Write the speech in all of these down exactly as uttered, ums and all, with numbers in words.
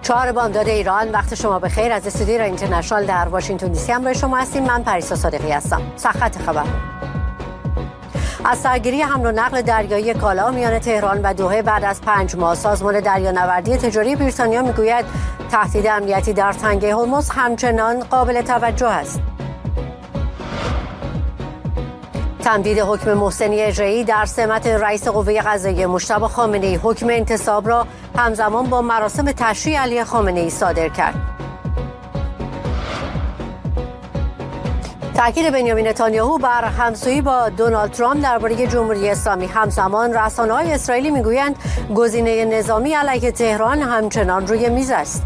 چهار بامداد ایران، وقت شما بخیر. از استودیو ایران اینترنشنال در واشنگتن دی سی همراه شما هستیم. من پریسا صادقی هستم. سرخط خبر: از سرگیری حمل و نقل دریایی کالا میان تهران و دوحه بعد از پنج ماه، سازمان دریانوردی تجاری بریتانیا میگوید تهدید امنیتی در تنگه هرمز همچنان قابل توجه است. تمدید حکم محسنی اجرایی در سمت رئیس قوه قضاییه مجتبی خامنه‌ای حکم انتصاب را همزمان با مراسم تشییع علی خامنه‌ای صادر کرد. تاکید بنیامین نتانیاهو بر همسویی با دونالد ترامپ درباره جمهوری اسلامی. همزمان رسانه‌های اسرائیلی میگویند گزینه نظامی علیه تهران همچنان روی میز است.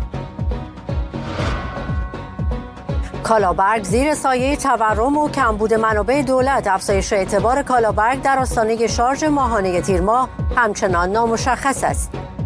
کالابرگ زیر سایه تورم و کمبود منابع دولت، افزایش اعتبار کالابرگ در آستانه شارژ ماهانه تیر ماه همچنان نامشخص است.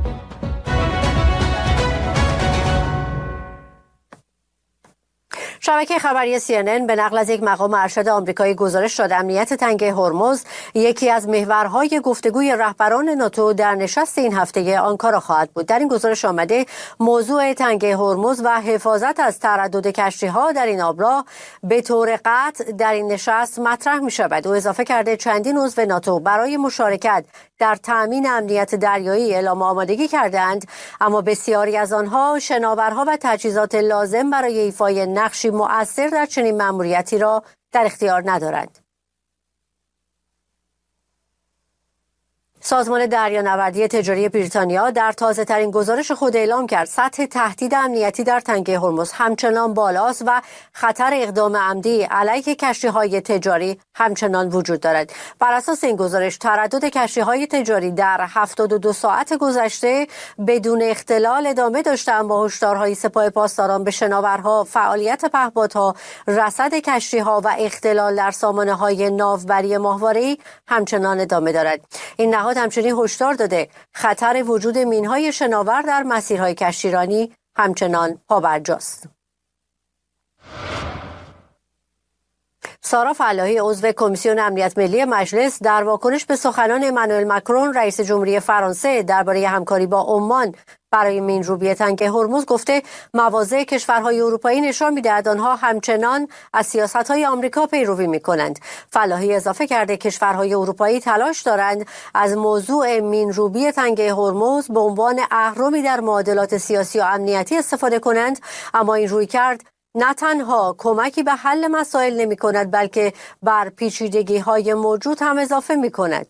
شبکه خبری سی ان ان به نقل از یک مقام ارشد آمریکایی گزارش داد امنیت تنگه هرمز یکی از محورهای گفتگوی رهبران ناتو در نشست این هفته آنکارا خواهد بود. در این گزارش آمده موضوع تنگه هرمز و حفاظت از تردد کشتی‌ها در این آبراه به طور قطع در این نشست مطرح می شود. او اضافه کرده چندین عضو ناتو برای مشارکت در تأمین امنیت دریایی اعلام آمادگی کردند، اما بسیاری از آنها شناورها و تجهیزات لازم برای ایفای نقشی مؤثر در چنین مأموریتی را در اختیار ندارند. سازمان دریانوردی تجاری بریتانیا در تازه‌ترین گزارش خود اعلام کرد سطح تهدید امنیتی در تنگه هرمز همچنان بالاست و خطر اقدام عمدی علیه کشتی‌های تجاری همچنان وجود دارد. بر اساس این گزارش تردد کشتی‌های تجاری در هفتاد و دو ساعت گذشته بدون اختلال ادامه داشته، اما هشدارهای سپاه پاسداران به شناورها، فعالیت پهپادها، رصد کشتی‌ها و اختلال در سامانه‌های ناوبری ماهواره‌ای همچنان ادامه دارد. این نهاد همچنین هشدار داده خطر وجود مین‌های شناور در مسیرهای کشتیرانی همچنان پابرجاست. سارا فلاحی عضو کمیسیون امنیت ملی مجلس در واکنش به سخنان امانوئل مکرون رئیس جمهوری فرانسه درباره همکاری با عمان برای مین‌روبی تنگه هرمز گفته مواضع کشورهای اروپایی نشان می‌دهد آنها همچنان از سیاست‌های آمریکا پیروی می‌کنند. فلاحی اضافه کرده کشورهای اروپایی تلاش دارند از موضوع مین‌روبی تنگه هرمز به عنوان اهرمی در معادلات سیاسی و امنیتی استفاده کنند، اما این رویکرد نه تنها کمکی به حل مسائل نمی‌کند بلکه بر پیچیدگی‌های موجود هم اضافه می‌کند.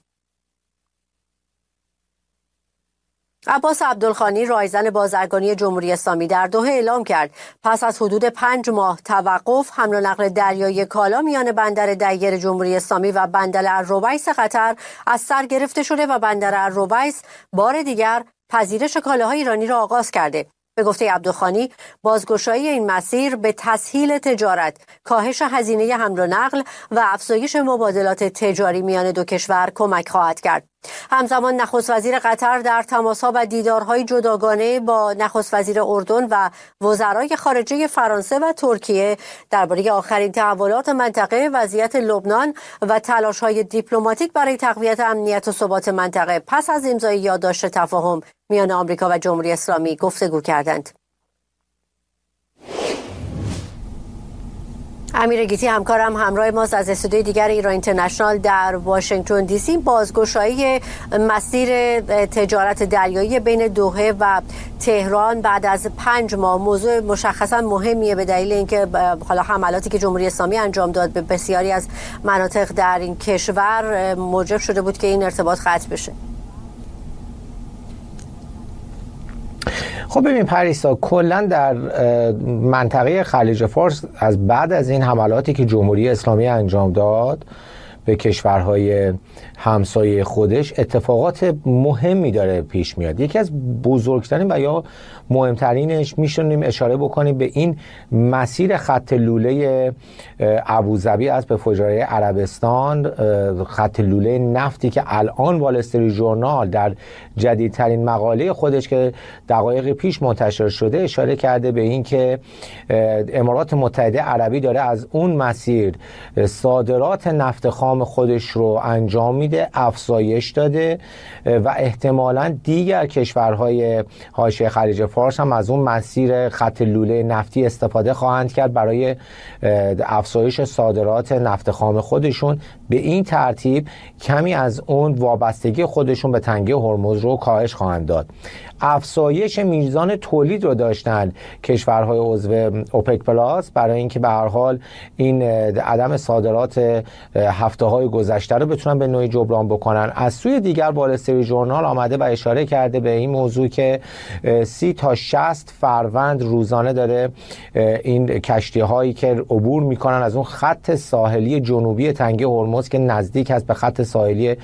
عباس عبدالخانی رایزن بازرگانی جمهوری اسلامی در دوحه اعلام کرد پس از حدود پنج ماه توقف حمل و نقل دریایی کالا میان بندر دیر جمهوری اسلامی و بندر الرویس قطر از سر گرفته شده و بندر الرویس بار دیگر پذیرش کالاهای ایرانی را آغاز کرده. به گفته عبدالخانی بازگشایی این مسیر به تسهیل تجارت، کاهش هزینه حمل و نقل و افزایش مبادلات تجاری میان دو کشور کمک خواهد کرد. همزمان نخست وزیر قطر در تماس‌ها و دیدارهای جداگانه با نخست وزیر اردن و وزرای خارجه فرانسه و ترکیه درباره آخرین تحولات منطقه، وضعیت لبنان و تلاش‌های دیپلماتیک برای تقویت امنیت و ثبات منطقه پس از امضای یادداشت تفاهم میان آمریکا و جمهوری اسلامی گفتگو کردند. امیر گیتی همکارم همراه ماست از استودیوی دیگر ایران اینترنشنال در واشنگتن دی سی. بازگشایی مسیر تجارت دریایی بین دوحه و تهران بعد از پنج ماه موضوع مشخصا مهمیه به دلیل اینکه حالا حملاتی که جمهوری اسلامی انجام داد به بسیاری از مناطق در این کشور موجب شده بود که این ارتباط قطع بشه. خب ببین پریسا، کلا در منطقه خلیج فارس از بعد از این حملاتی که جمهوری اسلامی انجام داد به کشورهای همسایه خودش اتفاقات مهمی داره پیش میاد. یکی از بزرگترین و یا مهمترینش میشونیم اشاره بکنیم به این مسیر خط لوله ابوظبی از به فجایع عربستان، خط لوله نفتی که الان وال استریت ژورنال در جدیدترین مقاله خودش که دقایق پیش منتشر شده اشاره کرده به این که امارات متحده عربی داره از اون مسیر صادرات نفت خام خام خودش رو انجام میده، افزایش داده و احتمالاً دیگر کشورهای حاشیه خلیج فارس هم از اون مسیر خط لوله نفتی استفاده خواهند کرد برای افزایش صادرات نفت خام خودشون. به این ترتیب کمی از اون وابستگی خودشون به تنگه هرمز رو کاهش خواهند داد. افزایش میزان تولید رو داشتن کشورهای عضو اوپک پلاس برای اینکه به هر حال این عدم صادرات هفته های گذشته رو بتونن به نوعی جبران بکنن. از سوی دیگر وال استریت ژورنال آمده و اشاره کرده به این موضوع که سی تا شصت فروند روزانه داره این کشتی هایی که عبور میکنن از اون خط ساحلی جنوبی تنگه هرمز که نزدیک است به خط ساحلی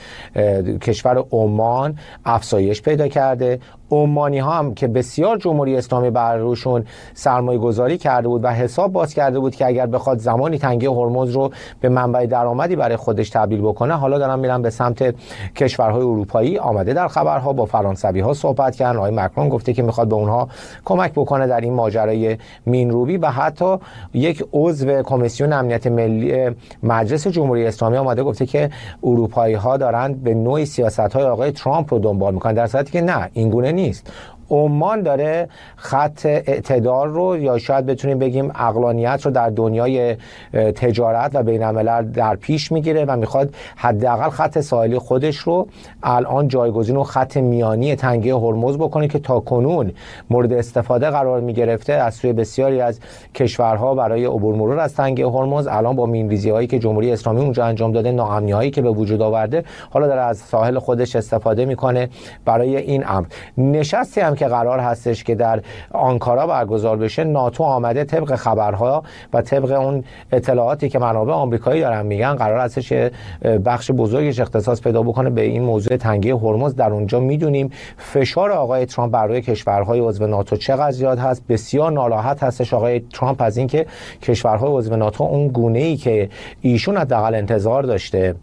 کشور عمان افزایش پیدا کرده. عمانی ها هم که بسیار جمهوری اسلامی بر روشون سرمایه گذاری کرده بود و حساب باز کرده بود که اگر بخواد زمانی تنگه هرمز رو به منبع درآمدی برای خودش تبدیل بکنه، حالا دارن میرن به سمت کشورهای اروپایی. آمده در خبرها با فرانسوی ها صحبت کردن، آقای مکرون گفته که میخواد به اونها کمک بکنه در این ماجرای مینروبی و حتی یک عضو کمیسیون امنیت ملی مجلس جمهوری اسلامی آمده گفته که اروپایی ها دارن به نوعی سیاست های آقای ترامپ رو دنبال میکنن، در صورتی که نه، این گونه نیست. عمان داره خط اعتدال رو یا شاید بتونیم بگیم عقلانیت رو در دنیای تجارت و بین الملل در پیش میگیره و میخواد حداقل خط ساحلی خودش رو الان جایگزین و خط میانی تنگه هرمز بکنه که تاکنون مورد استفاده قرار میگرفته از سوی بسیاری از کشورها برای عبور مرور از تنگه هرمز. الان با مینریزی هایی که جمهوری اسلامی اونجا انجام داده، ناامنی هایی که به وجود آورده، حالا داره از ساحل خودش استفاده میکنه برای این امر. نشستی هم که قرار هستش که در آنکارا برگزار بشه، ناتو آمده طبق خبرها و طبق اون اطلاعاتی که منابع آمریکایی دارن میگن قرار هستش بخش بزرگش اختصاص پیدا بکنه به این موضوع تنگه هرمز. در اونجا میدونیم فشار آقای ترامپ بر روی کشورهای عضو ناتو چقدر زیاد هست. بسیار ناراحت هستش آقای ترامپ از اینکه کشورهای عضو ناتو اون گونه‌ای که ایشون حداقل انتظار داشته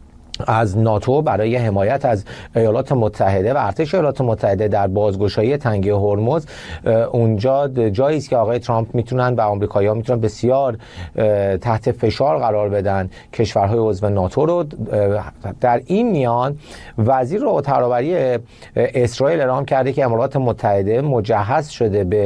از ناتو برای حمایت از ایالات متحده و ارتش ایالات متحده در بازگشایی تنگه هرمز، اونجا جایی است که آقای ترامپ میتونن و آمریکایی‌ها میتونن بسیار تحت فشار قرار بدن کشورهای عضو ناتو رو. در این میان وزیر ترابری اسرائیل اعلام کرده که ایالات متحده مجهز شده به